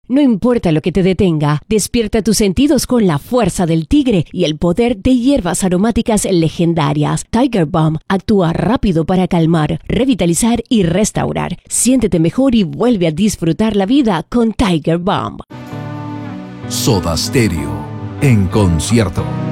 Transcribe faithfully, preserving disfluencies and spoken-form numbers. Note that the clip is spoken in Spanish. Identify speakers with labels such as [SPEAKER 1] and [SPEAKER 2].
[SPEAKER 1] No importa lo que te detenga, despierta tus sentidos con la fuerza del tigre y el poder de hierbas aromáticas legendarias. Tiger Balm actúa rápido para calmar, revitalizar y restaurar. Siéntete mejor y vuelve a disfrutar la vida con Tiger Balm.
[SPEAKER 2] Soda Stereo, en concierto.